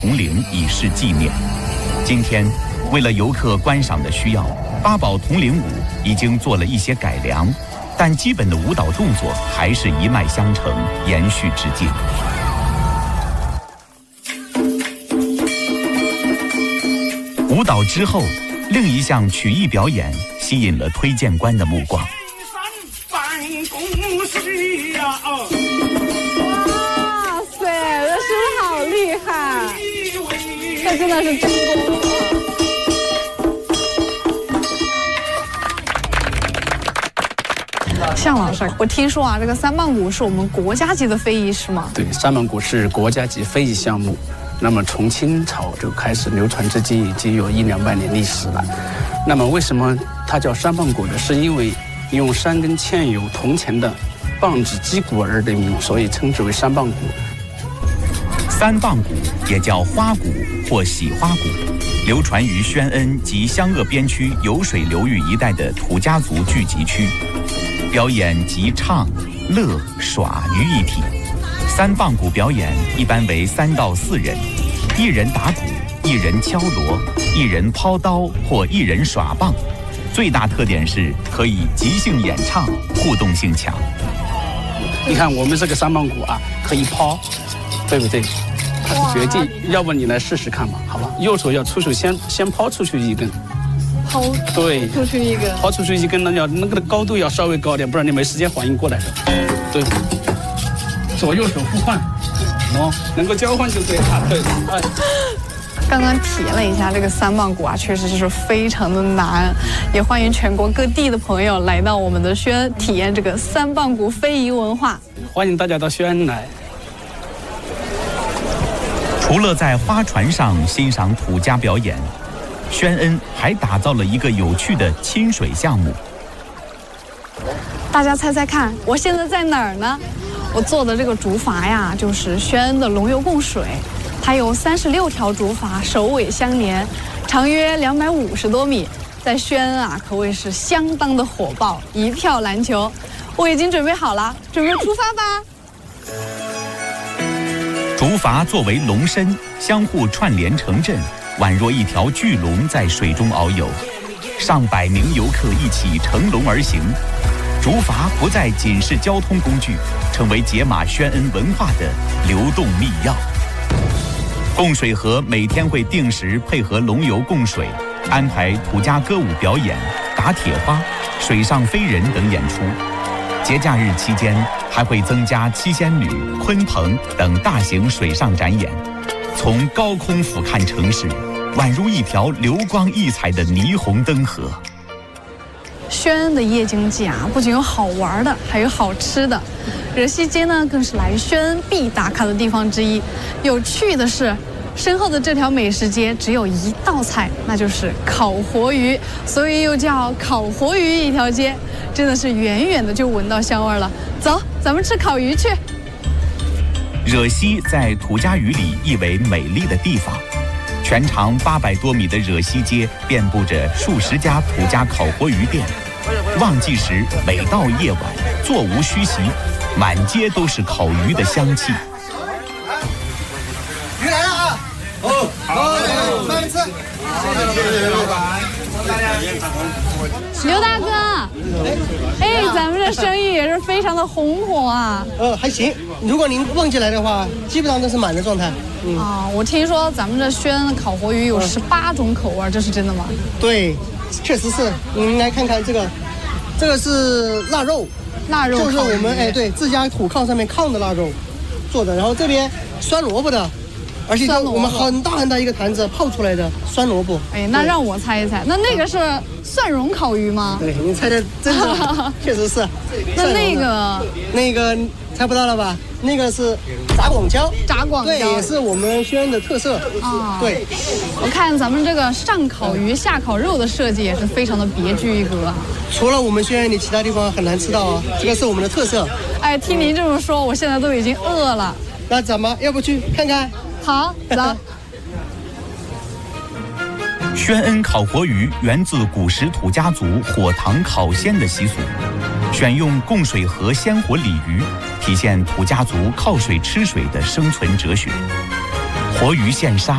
铜陵以示纪念。今天，为了游客观赏的需要，八宝铜陵舞已经做了一些改良，但基本的舞蹈动作还是一脉相承，延续至今。舞蹈之后，另一项曲艺表演吸引了推荐官的目光。 哇塞，这师傅好厉害，这真的是真功夫。向老师，我听说啊，这个三棒鼓是我们国家级的非遗，是吗？ 对，三棒鼓是国家级非遗项目。那么从清朝就开始流传至今，已经有100-200年历史了。那么为什么它叫三棒鼓呢？是因为用3根嵌有铜钱的棒子击鼓而得名，所以称之为三棒鼓。 三棒鼓也叫花鼓或喜花鼓，流传于宣恩及湘鄂边区酉水流域一带的土家族聚集区，表演集唱、乐、耍于一体。三棒鼓表演一般为3到4人，一人打鼓，一人敲锣，一人抛刀或一人耍棒。最大特点是可以即兴演唱，互动性强。 你看我们这个三棒鼓啊，可以抛，对不对？它是绝技，要不你来试试看吧，好吧？右手要出手先抛出去一根， 抛对， 出去一根， 抛出去一根，那个高度要稍微高点，不然你没时间反应过来的。对，左右手互换，能够交换就对了。对，哎。 刚刚体验了一下这个三棒鼓啊，确实是非常的难，也欢迎全国各地的朋友来到我们的宣恩体验这个三棒鼓非遗文化。 欢迎大家到宣恩来。 除了在花船上欣赏土家表演，宣恩还打造了一个有趣的亲水项目。 大家猜猜看，我现在在哪儿呢？我坐的这个竹筏呀，就是宣恩的龙游供水。它有36条竹筏，首尾相连，长约250多米，在宣恩啊可谓是相当的火爆，一票难求。我已经准备好了，准备出发吧。 竹筏作为龙身，相互串联成阵，宛若一条巨龙在水中遨游，上百名游客一起乘龙而行。竹筏不再仅是交通工具，成为解码宣恩文化的流动密钥。供水河每天会定时配合龙游供水，安排土家歌舞表演、打铁花、水上飞人等演出。节假日期间还会增加七仙女、鲲鹏等大型水上展演。从高空俯瞰城市，宛如一条流光溢彩的霓虹灯河。 宣恩的夜经济啊，不仅有好玩的，还有好吃的。惹西街呢，更是来宣恩必打卡的地方之一。有趣的是，身后的这条美食街只有一道菜，那就是烤活鱼，所以又叫烤活鱼一条街。真的是远远的就闻到香味了。走，咱们吃烤鱼去。 惹西在土家语里意为美丽的地方。全长800多米的惹西街遍布着数十家土家烤活鱼店，旺季时每到夜晚，座无虚席，满街都是烤鱼的香气。 鱼来了啊！好，慢吃。谢谢老板。 刘大哥，哎，咱们这生意也是非常的红火啊。 还行，如果您旺季来的话，基本上都是满的状态。 我听说咱们这宣恩烤活鱼有18种口味，这是真的吗？ 对，确实是。您来看看这个是腊肉，就是我们对自家土炕上面炕的腊肉做的，然后这边酸萝卜的。而且我们很大很大一个坛子泡出来的酸萝卜。 哎，那让我猜一猜，那个是蒜蓉烤鱼吗？ 对，你猜的真是，确实是。那个猜不到了吧？那个是炸广椒。对，也是我们宣恩的特色。对。 我看咱们这个上烤鱼下烤肉的设计也是非常的别具一格。 除了我们宣恩，你其他地方很难吃到啊，这个是我们的特色。 哎，听您这么说，我现在都已经饿了。 那怎么？要不去看看？ 好，走。 宣恩烤活鱼源自古时土家族火塘烤鲜的习俗，选用供水河鲜活鲤鱼，体现土家族靠水吃水的生存哲学。活鱼现杀，